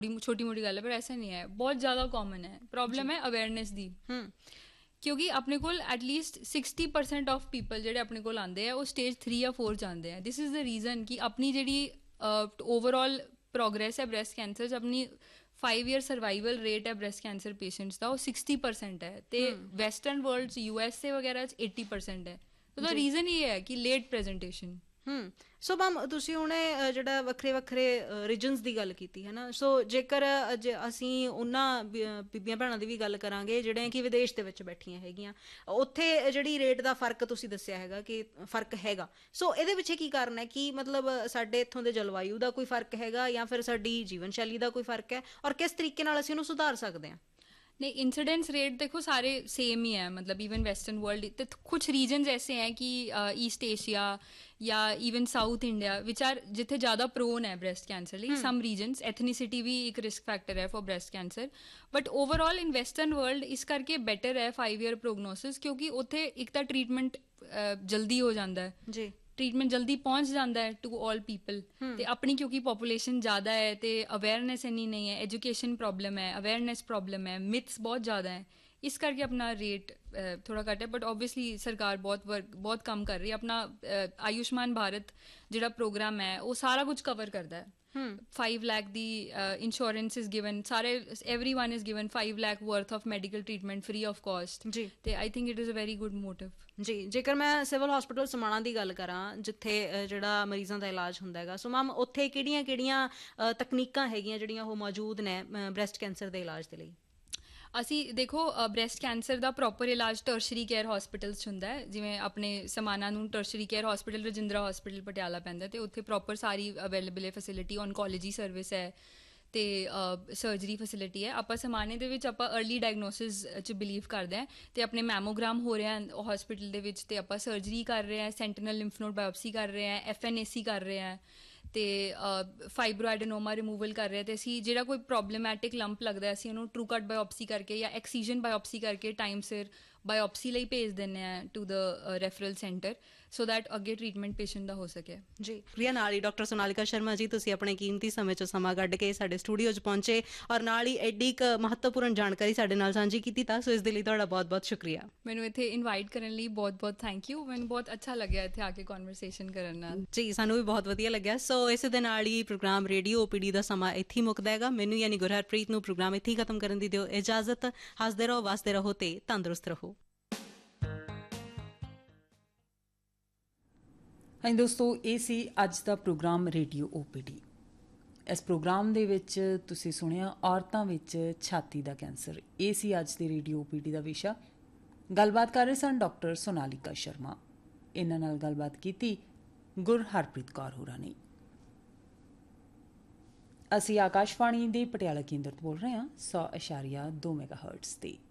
छोटी मोटी गल है पर ऐसा नहीं है, बहुत ज़्यादा कॉमन है। प्रॉब्लम है अवेयरनेस दी, क्योंकि अपने को एटलीस्ट 60% ऑफ पीपल ਜਿਹੜੇ ਆਪਣੇ ਕੋਲ ਆਉਂਦੇ ਆ ਉਹ ਸਟੇਜ 3 ਜਾਂ 4 ਚ ਆਉਂਦੇ ਆ। ਦਿਸ ਇਜ਼ ਦ ਰੀਜ਼ਨ ਕਿ ਆਪਣੀ ਜਿਹੜੀ ਓਵਰਆਲ ਪ੍ਰੋਗਰੈਸ ਹੈ ਬ੍ਰੈਸਟ ਕੈਂਸਰ 'ਚ, ਆਪਣੀ 5 ਈਅਰ ਸਰਵਾਈਵਲ ਰੇਟ ਹੈ ਬ੍ਰੈਸਟ ਕੈਂਸਰ ਪੇਸ਼ੈਂਟਸ ਦਾ, ਉਹ 60% ਹੈ, ਤੇ ਵੈਸਟਰਨ ਵਰਲਡ 'ਚ USA ਵਗੈਰਾ 'ਚ 80% ਹੈ। ਉਹਦਾ ਰੀਜ਼ਨ ਇਹ ਹੈ ਕਿ ਲੇਟ ਪ੍ਰੈਜੈਂਟੇਸ਼ਨ। ਸੋ ਮੈਮ ਤੁਸੀਂ ਹੁਣੇ ਜਿਹੜਾ ਵੱਖਰੇ ਵੱਖਰੇ ਰੀਜਨਸ ਦੀ ਗੱਲ ਕੀਤੀ ਹੈ ਨਾ, ਸੋ ਜੇਕਰ ਅਸੀਂ ਉਹਨਾਂ ਬੀਬੀਆਂ ਭੈਣਾਂ ਦੀ ਵੀ ਗੱਲ ਕਰਾਂਗੇ ਜਿਹੜੇ ਕਿ ਵਿਦੇਸ਼ ਦੇ ਵਿੱਚ ਬੈਠੀਆਂ ਹੈਗੀਆਂ, ਉੱਥੇ ਜਿਹੜੀ ਰੇਟ ਦਾ ਫਰਕ ਤੁਸੀਂ ਦੱਸਿਆ ਹੈਗਾ ਕਿ ਫਰਕ ਹੈਗਾ, ਸੋ ਇਹਦੇ ਪਿੱਛੇ ਕੀ ਕਾਰਨ ਹੈ? ਕਿ ਮਤਲਬ ਸਾਡੇ ਇੱਥੋਂ ਦੇ ਜਲਵਾਯੂ ਦਾ ਕੋਈ ਫਰਕ ਹੈਗਾ ਜਾਂ ਫਿਰ ਸਾਡੀ ਜੀਵਨ ਸ਼ੈਲੀ ਦਾ ਕੋਈ ਫਰਕ ਹੈ, ਔਰ ਕਿਸ ਤਰੀਕੇ ਨਾਲ ਅਸੀਂ ਉਹਨੂੰ ਸੁਧਾਰ ਸਕਦੇ ਹਾਂ? नहीं, इंसिडेंस रेट देखो सारे सेम ही है, मतलब इवन वेस्टर्न वर्ल्ड, तो कुछ रीजन्स ऐसे हैं कि ईस्ट एशिया या even south India which are जिथे ज़्यादा प्रोन है ब्रेस्ट कैंसर ਲਈ। सम रीजन्स एथनीसिटी भी एक रिस्क फैक्टर है for breast cancer, but overall in western world इस करके बेटर है 5 ईयर प्रोगनोसिस, क्योंकि उत्थे एक तो ट्रीटमेंट जल्दी हो जाता है जी, ट्रीटमेंट जल्दी पहुँच जाता है टू ऑल पीपल। तो अपनी क्योंकि पॉपूलेशन ज़्यादा है तो अवेयरनेस इन्नी नहीं है, एजुकेशन प्रॉब्लम है, अवेयरनेस प्रॉब्लम है, मिथ्स बहुत ज़्यादा है, इस करके अपना रेट थोड़ा घट है। बट ऑब्वियसली सरकार बहुत काम कर रही है। अपना आयुष्मान भारत जिहड़ा प्रोग्राम है वो सारा कुछ कवर करता है। 5 लाख दी इंश्योरेंस इज गिवन, सारे everyone is given 5 lakh worth of medical treatment free of cost जी। तो I think it is a very good motive ਜੀ। ਜੇਕਰ ਮੈਂ ਸਿਵਲ ਹਸਪੀਟਲ ਸਮਾਣਾ ਦੀ ਗੱਲ ਕਰਾਂ ਜਿੱਥੇ ਜਿਹੜਾ ਮਰੀਜ਼ਾਂ ਦਾ ਇਲਾਜ ਹੁੰਦਾ ਹੈਗਾ, ਸੋ ਮੈਮ ਉੱਥੇ ਕਿਹੜੀਆਂ ਕਿਹੜੀਆਂ ਤਕਨੀਕਾਂ ਹੈਗੀਆਂ ਜਿਹੜੀਆਂ ਉਹ ਮੌਜੂਦ ਨੇ ਬ੍ਰੈਸਟ ਕੈਂਸਰ ਦੇ ਇਲਾਜ ਦੇ ਲਈ? ਅਸੀਂ ਦੇਖੋ ਬ੍ਰੈਸਟ ਕੈਂਸਰ ਦਾ ਪ੍ਰੋਪਰ ਇਲਾਜ ਟਰਸ਼ਰੀ ਕੇਅਰ ਹਸਪੀਟਲਸ 'ਚ ਹੁੰਦਾ ਹੈ। ਜਿਵੇਂ ਆਪਣੇ ਸਮਾਣਾ ਨੂੰ tertiary care hospital Rajindra hospital Patiala ਪੈਂਦਾ, ਅਤੇ ਉੱਥੇ ਪ੍ਰੋਪਰ ਸਾਰੀ ਅਵੇਲੇਬਲ ਹੈ ਫੈਸਿਲਿਟੀ, ਔਨਕੋਲੋਜੀ ਸਰਵਿਸ ਹੈ ਅਤੇ ਸਰਜਰੀ ਫੈਸਿਲਿਟੀ ਹੈ। ਆਪਾਂ ਸਮਾਣੇ ਦੇ ਵਿੱਚ ਆਪਾਂ ਅਰਲੀ ਡਾਇਗਨੋਸਿਸ 'ਚ ਬਿਲੀਵ ਕਰਦੇ ਹਾਂ, ਅਤੇ ਆਪਣੇ ਮੈਮੋਗ੍ਰਾਮ ਹੋ ਰਿਹਾ ਹਸਪੀਟਲ ਦੇ ਵਿੱਚ, ਅਤੇ ਆਪਾਂ ਸਰਜਰੀ ਕਰ ਰਹੇ ਹਾਂ, ਸੈਂਟੀਨਲ ਲਿੰਫ ਨੋਡ ਬਾਇਓਪਸੀ ਕਰ ਰਹੇ ਹਾਂ, FNAC ਕਰ ਰਹੇ ਹਾਂ, ਅਤੇ ਫਾਈਬਰੋਐਡਨੋਮਾ ਰਿਮੂਵਲ ਕਰ ਰਹੇ। ਅਤੇ ਅਸੀਂ ਜਿਹੜਾ ਕੋਈ ਪ੍ਰੋਬਲਮੈਟਿਕ ਲੰਪ ਲੱਗਦਾ ਅਸੀਂ ਉਹਨੂੰ ਟਰੂ ਕੱਟ ਬਾਇਓਪਸੀ ਕਰਕੇ ਜਾਂ ਐਕਸੀਜਨ ਬਾਇਓਪਸੀ ਕਰਕੇ ਟਾਈਮ ਸਿਰ ਬਾਇਓਪਸੀ ਲਈ ਭੇਜ ਦਿੰਦੇ ਹਾਂ to the referral centre, so that ਅੱਗੇ ਟਰੀਟਮੈਂਟ ਪੇਸ਼ੈਂਟ ਦਾ ਹੋ ਸਕੇ ਜੀ। ਪ੍ਰਿਆ, ਨਾਲ ਹੀ ਡਾਕਟਰ ਸੋਨਾਲੀਕਾ ਸ਼ਰਮਾ ਜੀ, ਤੁਸੀਂ ਆਪਣੇ ਕੀਮਤੀ ਸਮੇਂ 'ਚੋਂ ਸਮਾਂ ਕੱਢ ਕੇ ਸਾਡੇ ਸਟੂਡੀਓ 'ਚ ਪਹੁੰਚੇ ਔਰ ਨਾਲ ਹੀ ਐਡੀ ਕੁ ਮਹੱਤਵਪੂਰਨ ਜਾਣਕਾਰੀ ਸਾਡੇ ਨਾਲ ਸਾਂਝੀ ਕੀਤੀ, ਤਾਂ ਸੋ ਇਸ ਦੇ ਲਈ ਤੁਹਾਡਾ ਬਹੁਤ ਬਹੁਤ ਸ਼ੁਕਰੀਆ। ਮੈਨੂੰ ਇੱਥੇ ਇਨਵਾਈਟ ਕਰਨ ਲਈ ਬਹੁਤ ਬਹੁਤ ਥੈਂਕ ਯੂ। ਮੈਨੂੰ ਬਹੁਤ ਅੱਛਾ ਲੱਗਿਆ ਇੱਥੇ ਆ ਕੇ ਕਨਵਰਸੇਸ਼ਨ ਕਰਨ ਨਾਲ ਜੀ, ਸਾਨੂੰ ਵੀ ਬਹੁਤ ਵਧੀਆ ਲੱਗਿਆ। ਸੋ ਇਸੇ ਦੇ ਨਾਲ ਹੀ ਪ੍ਰੋਗਰਾਮ ਰੇਡੀਓ OPD ਦਾ ਸਮਾਂ ਇੱਥੇ ਹੀ ਮੁੱਕਦਾ ਹੈਗਾ। ਮੈਨੂੰ ਯਾਨੀ ਗੁਰਹਰਪ੍ਰੀਤ ਨੂੰ ਪ੍ਰੋਗਰਾਮ ਇੱਥੇ ਹੀ ਖਤਮ ਕਰਨ ਦੀ ਦਿਓ ਇਜਾਜ਼ਤ। ਹੱਸਦੇ ਰਹੋ, ਵਸਦੇ ਰਹੋ ਤੇ ਤੰਦਰੁਸਤ ਰਹੋ। ਹਾਂਜੀ ਦੋਸਤੋ, ਇਹ ਸੀ ਅੱਜ ਦਾ ਪ੍ਰੋਗਰਾਮ ਰੇਡੀਓ OPD। ਇਸ ਪ੍ਰੋਗਰਾਮ ਦੇ ਵਿੱਚ ਤੁਸੀਂ ਸੁਣਿਆ ਔਰਤਾਂ ਵਿੱਚ ਛਾਤੀ ਦਾ ਕੈਂਸਰ। ਇਹ ਸੀ ਅੱਜ ਦੇ ਰੇਡੀਓ OPD ਦਾ ਵਿਸ਼ਾ। ਗੱਲਬਾਤ ਕਰ ਰਹੇ ਸਨ ਡਾਕਟਰ ਸੋਨਾਲੀਕਾ ਸ਼ਰਮਾ। ਇਹਨਾਂ ਨਾਲ ਗੱਲਬਾਤ ਕੀਤੀ ਗੁਰਹਰਪ੍ਰੀਤ ਕੌਰ ਹੋਰਾਂ ਨੇ। ਅਸੀਂ ਆਕਾਸ਼ਵਾਣੀ ਦੇ ਪਟਿਆਲਾ ਕੇਂਦਰ ਤੋਂ ਬੋਲ ਰਹੇ ਹਾਂ 100.2 ਮੈਗਾਹਰਟਜ਼ 'ਤੇ।